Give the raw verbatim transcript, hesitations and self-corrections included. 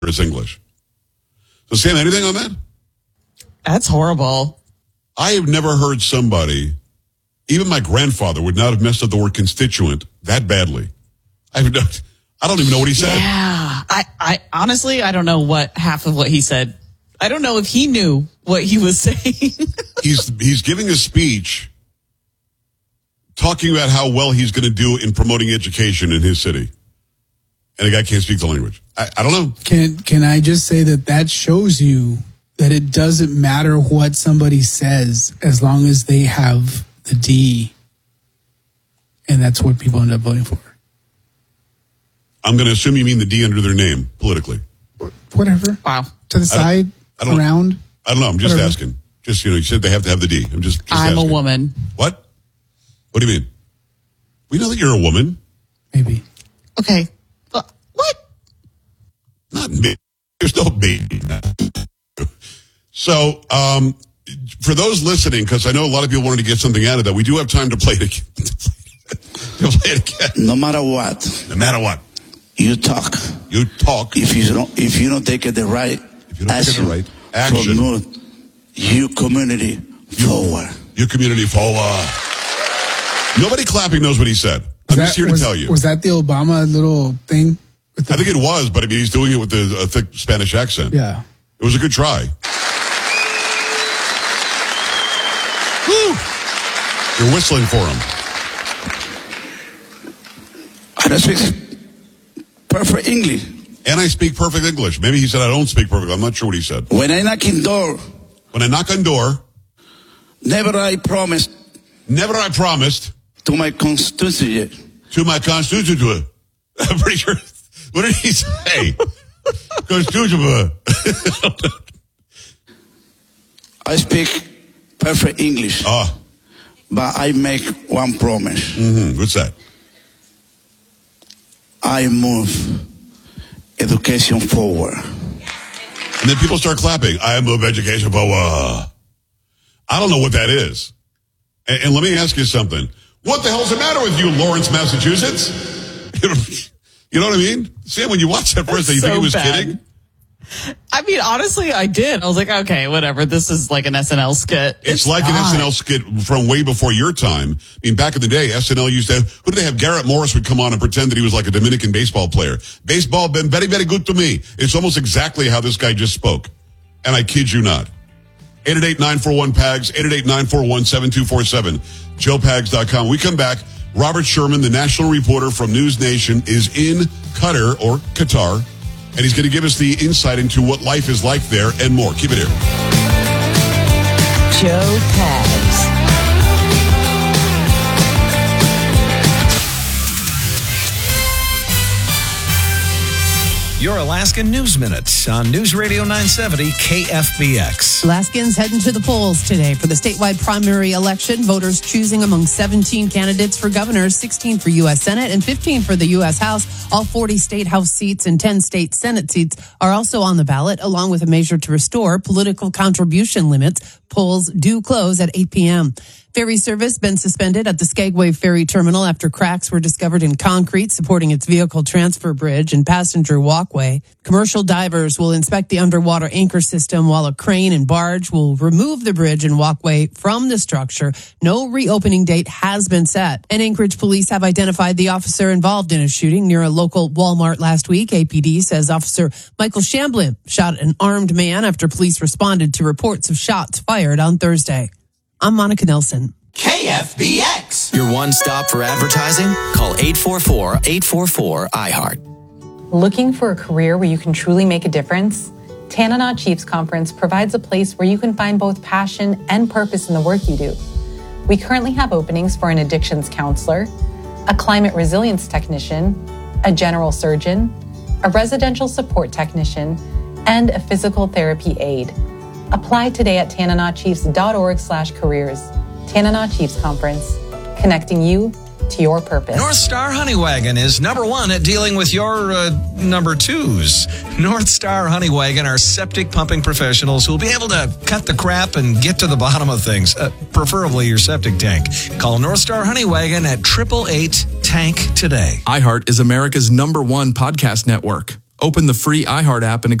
is English. So, Sam, anything on that? That's horrible. I have never heard somebody, even my grandfather, would not have messed up the word constituent that badly. I have not, I don't even know what he said. Yeah. I, I honestly, I don't know what half of what he said. I don't know if he knew what he was saying. he's he's giving a speech talking about how well he's going to do in promoting education in his city. And the guy can't speak the language. I, I don't know. Can can I just say that that shows you that it doesn't matter what somebody says as long as they have the D. And that's what people end up voting for. I'm going to assume you mean the D under their name, politically. Whatever. Wow. To the side, I don't, around. I don't know. I'm just whatever. asking. Just, you know, you said they have to have the D. I'm just, just I'm asking. a woman. What? What do you mean? We know that you're a woman. Maybe. Okay. Uh, what? Not me. There's no baby. So, um, for those listening, because I know a lot of people wanted to get something out of that, we do have time to play it again. to play it again. No matter what. No matter what. You talk. You talk. If you don't, if you don't take it the right if you don't action, take it the right action, to move your community forward. Your community forward. Nobody clapping knows what he said. I'm that, just here to was, tell you. Was that the Obama little thing? With the, I think it was, but I mean, he's doing it with a, a thick Spanish accent. Yeah. It was a good try. Woo! You're whistling for him. I don't speak perfect English. And I speak perfect English. Maybe he said I don't speak perfect. I'm not sure what he said. When I knock in door. When I knock on door. Never I promised. Never I promised. To my constituency. To my constituency. I'm pretty sure. What did he say? Constituency. I speak perfect English. Ah. But I make one promise. Mm-hmm. What's that? I move education forward. And then people start clapping. I move education forward. I don't know what that is. And, and let me ask you something. What the hell's the matter with you, Lawrence, Massachusetts? You know what I mean? Sam, when you watch that first, you so think he was bad. kidding? I mean, honestly, I did. I was like, okay, whatever. This is like an S N L skit. It's, it's like not. an S N L skit from way before your time. I mean, back in the day, S N L used to have, who did they have? Garrett Morris would come on and pretend that he was like a Dominican baseball player. Baseball been very, very good to me. It's almost exactly how this guy just spoke. And I kid you not. eight eight eight, nine four one, P A G S, eight eight eight, nine four one, seven two four seven, joe pags dot com. We come back. Robert Sherman, the national reporter from News Nation, is in Qatar, or Qatar, and he's going to give us the insight into what life is like there and more. Keep it here. Joe Pags. Your Alaskan News Minute on News Radio nine seventy K F B X. Alaskans heading to the polls today for the statewide primary election. Voters choosing among seventeen candidates for governor, sixteen for U S Senate, and fifteen for the U S House. All forty state House seats and ten state Senate seats are also on the ballot, along with a measure to restore political contribution limits. Polls do close at eight p.m. Ferry service been suspended at the Skagway Ferry Terminal after cracks were discovered in concrete supporting its vehicle transfer bridge and passenger walkway. Commercial divers will inspect the underwater anchor system while a crane and barge will remove the bridge and walkway from the structure. No reopening date has been set. And Anchorage police have identified the officer involved in a shooting near a local Walmart last week. A P D says Officer Michael Shamblin shot an armed man after police responded to reports of shots fired on Thursday. I'm Monica Nelson. K F B X. Your one stop for advertising? Call eight four four, eight four four, I heart. Looking for a career where you can truly make a difference? Tanana Chiefs Conference provides a place where you can find both passion and purpose in the work you do. We currently have openings for an addictions counselor, a climate resilience technician, a general surgeon, a residential support technician, and a physical therapy aide. Apply today at tananachiefs.org slash careers. Tanana Chiefs Conference, connecting you to your purpose. North Star Honeywagon is number one at dealing with your uh, number twos. North Star Honeywagon are septic pumping professionals who will be able to cut the crap and get to the bottom of things, uh, preferably your septic tank. Call North Star Honeywagon at eight eight eight, tank today. iHeart is America's number one podcast network. Open the free iHeart app and